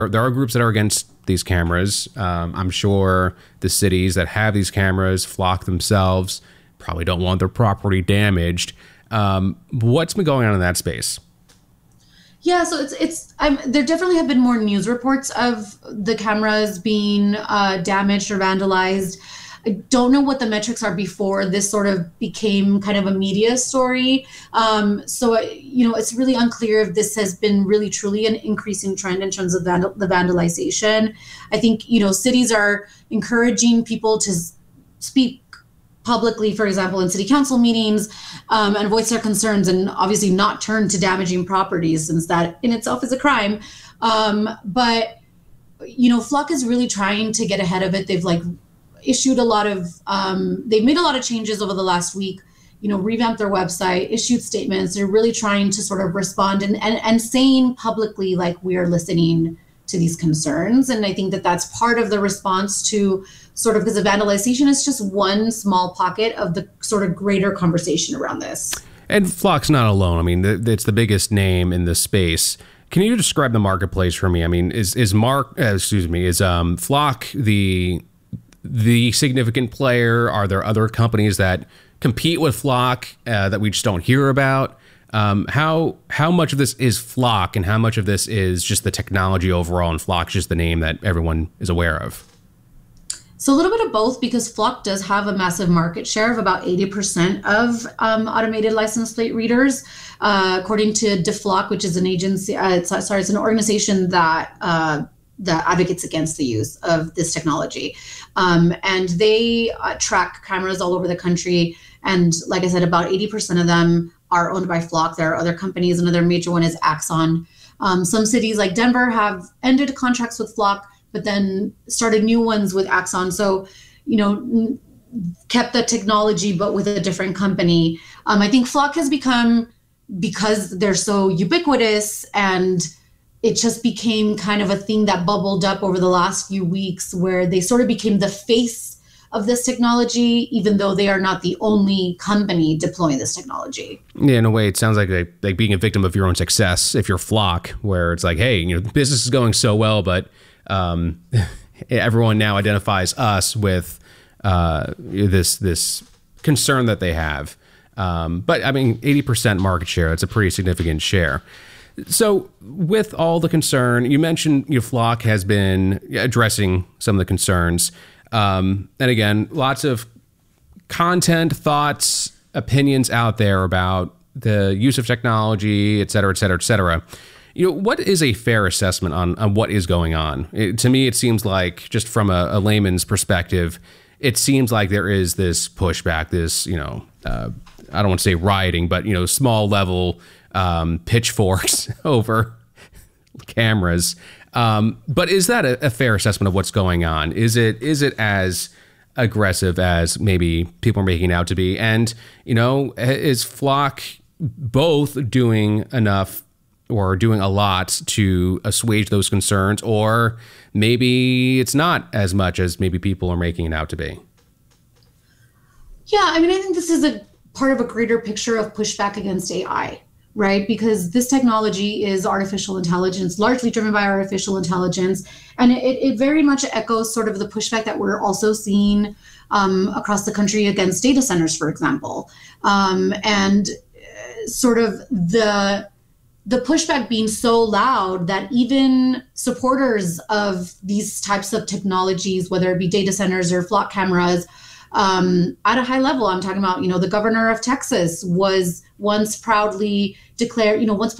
There are groups that are against these cameras. I'm sure the cities that have these cameras, Flock themselves, probably don't want their property damaged. What's been going on in that space? Yeah, so there definitely have been more news reports of the cameras being damaged or vandalized. I don't know what the metrics are before this sort of became kind of a media story. It's really unclear if this has been really truly an increasing trend in terms of the vandalization. I think, cities are encouraging people to speak publicly, for example, in city council meetings, and voice their concerns, and obviously not turn to damaging properties, since that in itself is a crime. But Flock is really trying to get ahead of it. They've issued a lot of, they've made a lot of changes over the last week, revamped their website, issued statements. They're really trying to sort of respond and saying publicly, we are listening to these concerns. And I think that that's part of the response to sort of, because the vandalization is just one small pocket of the sort of greater conversation around this. And Flock's not alone. I mean, it's the biggest name in this space. Can you describe the marketplace for me? I mean, is Flock the significant player? Are there other companies that compete with Flock that we just don't hear about? How much of this is Flock, and how much of this is just the technology overall, and Flock's just the name that everyone is aware of? So a little bit of both, because Flock does have a massive market share of about 80% of automated license plate readers, according to DeFlock, which is an agency. It's an organization that advocates against the use of this technology. And they track cameras all over the country. And like I said, about 80% of them are owned by Flock. There are other companies. Another major one is Axon. Some cities like Denver have ended contracts with Flock, but then started new ones with Axon. So, kept the technology, but with a different company. I think Flock has become, because they're so ubiquitous, and it just became kind of a thing that bubbled up over the last few weeks, where they sort of became the face of this technology, even though they are not the only company deploying this technology. Yeah, in a way, it sounds like being a victim of your own success if you're Flock, where it's like, hey, business is going so well, but everyone now identifies us with this concern that they have. But I mean, 80% market share, that's a pretty significant share. So with all the concern, you mentioned Flock has been addressing some of the concerns. And again, lots of content, thoughts, opinions out there about the use of technology, et cetera, et cetera, et cetera. What is a fair assessment on what is going on? To me, it seems like, just from a layman's perspective, it seems like there is this pushback, this, I don't want to say rioting, but, small level pitchforks over cameras. But is that a fair assessment of what's going on? Is it as aggressive as maybe people are making it out to be? And, is Flock both doing enough or doing a lot to assuage those concerns, or maybe it's not as much as maybe people are making it out to be? Yeah, I mean, I think this is a part of a greater picture of pushback against AI, right? Because this technology is artificial intelligence, largely driven by artificial intelligence. And it very much echoes sort of the pushback that we're also seeing across the country against data centers, for example. And sort of the pushback being so loud that even supporters of these types of technologies, whether it be data centers or Flock cameras, at a high level, I'm talking about, the governor of Texas was once proudly declared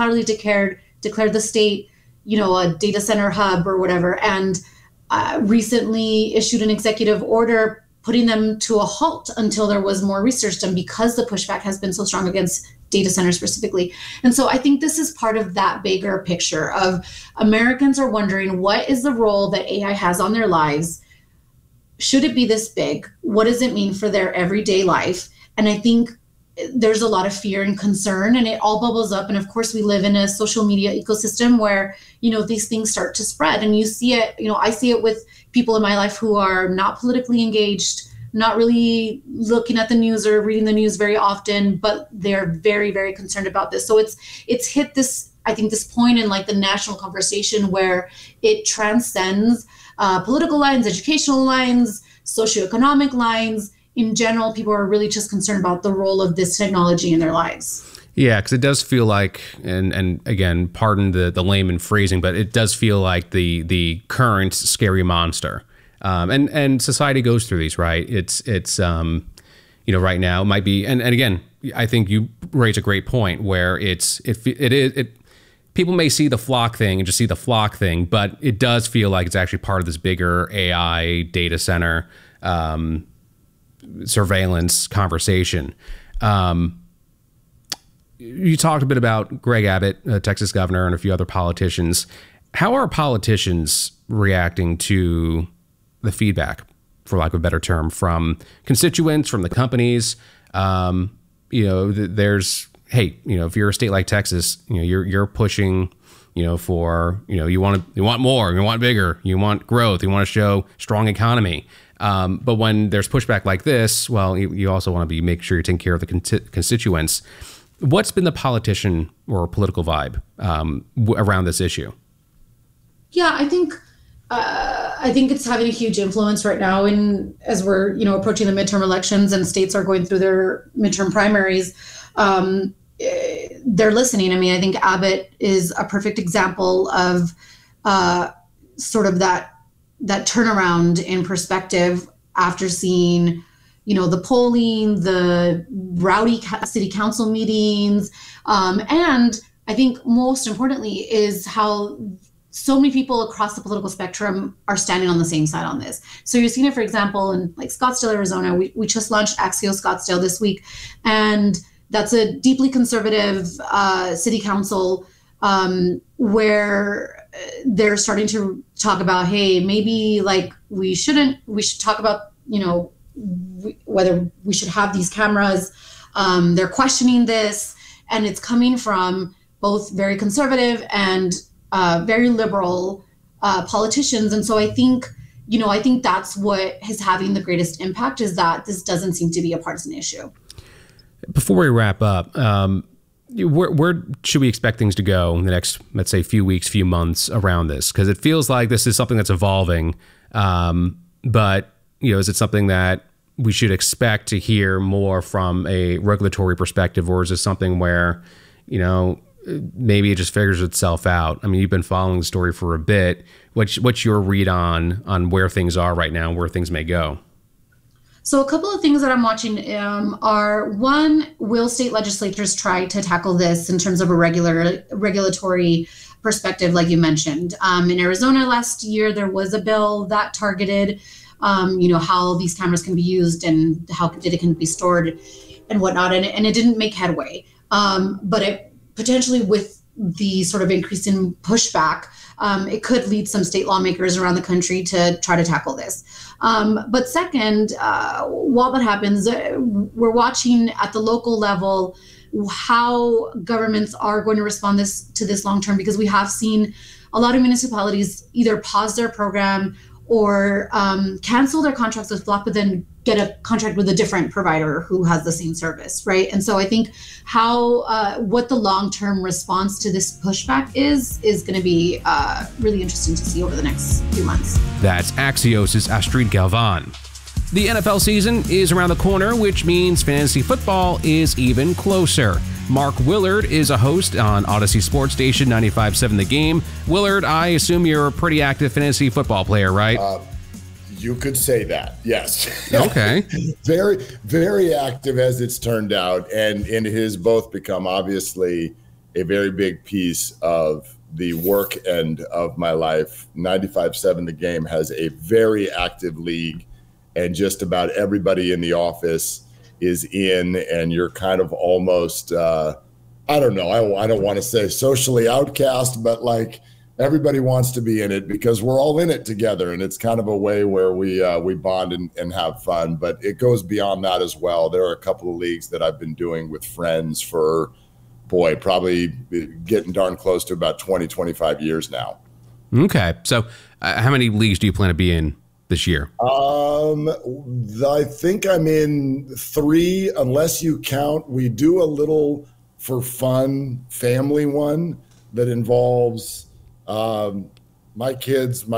the state, a data center hub or whatever, and recently issued an executive order putting them to a halt until there was more research done, because the pushback has been so strong against data centers specifically. And so I think this is part of that bigger picture of Americans are wondering, what is the role that AI has on their lives? Should it be this big? What does it mean for their everyday life? And I think there's a lot of fear and concern, and it all bubbles up. And of course, we live in a social media ecosystem where, these things start to spread. And you see it, I see it with people in my life who are not politically engaged, not really looking at the news or reading the news very often, but they're very, very concerned about this. So it's hit this I think, this point in like the national conversation where it transcends political lines, educational lines, socioeconomic lines. In general, people are really just concerned about the role of this technology in their lives. Yeah, because it does feel like, and again, pardon the layman phrasing, but it does feel like the current scary monster. And society goes through these, right? It's right now it might be, and again, I think you raise a great point where it people may see the flock thing and just see the flock thing, but it does feel like it's actually part of this bigger AI data center surveillance conversation. You talked a bit about Greg Abbott, Texas governor, and a few other politicians. How are politicians reacting to the feedback, for lack of a better term, from constituents, from the companies? There's, hey, if you're a state like Texas, you're pushing, for, you want more, you want bigger, you want growth, you want to show strong economy. But when there's pushback like this, well, you also want to make sure you're taking care of the constituents. What's been the politician or political vibe around this issue? Yeah, I think it's having a huge influence right now. As we're approaching the midterm elections and states are going through their midterm primaries, they're listening. I mean, I think Abbott is a perfect example of sort of that turnaround in perspective after seeing the polling, the rowdy city council meetings. And I think most importantly is how so many people across the political spectrum are standing on the same side on this. So you're seeing it, for example, in like Scottsdale, Arizona. We just launched Axios Scottsdale this week. And that's a deeply conservative city council where they're starting to talk about, hey, maybe like we should talk about, whether we should have these cameras. They're questioning this, and it's coming from both very conservative and very liberal politicians. And so I think that's what is having the greatest impact, is that this doesn't seem to be a partisan issue. Before we wrap up, where should we expect things to go in the next, let's say, few weeks, few months around this? Because it feels like this is something that's evolving. But, is it something that we should expect to hear more from a regulatory perspective, or is this something where, maybe it just figures itself out? I mean, you've been following the story for a bit. What's your read on where things are right now and where things may go? So a couple of things that I'm watching are, one, will state legislatures try to tackle this in terms of a regulatory perspective, like you mentioned? In Arizona last year, there was a bill that targeted, how these cameras can be used and how data can be stored and whatnot, and it didn't make headway. But it potentially, with the sort of increase in pushback, it could lead some state lawmakers around the country to try to tackle this. But second, while that happens, we're watching at the local level how governments are going to respond to this long term, because we have seen a lot of municipalities either pause their program or cancel their contracts with Flock, but then get a contract with a different provider who has the same service, right? And so I think what the long-term response to this pushback is going to be really interesting to see over the next few months. That's Axios' Astrid Galvan. The NFL season is around the corner, which means fantasy football is even closer. Mark Willard is a host on Odyssey Sports Station 95.7 The Game. Willard, I assume you're a pretty active fantasy football player, right? You could say that, yes. Okay. Very, very active, as it's turned out, and it has both become obviously a very big piece of the work end of my life. 95.7 The Game has a very active league, and just about everybody in the office is in, and you're kind of almost, I don't know, I don't want to say socially outcast, but like everybody wants to be in it because we're all in it together. And it's kind of a way where we bond and have fun, but it goes beyond that as well. There are a couple of leagues that I've been doing with friends for, probably getting darn close to about 20, 25 years now. Okay. So how many leagues do you plan to be in this year? I think I'm in 3, unless you count. We do a little for fun family one that involves my kids,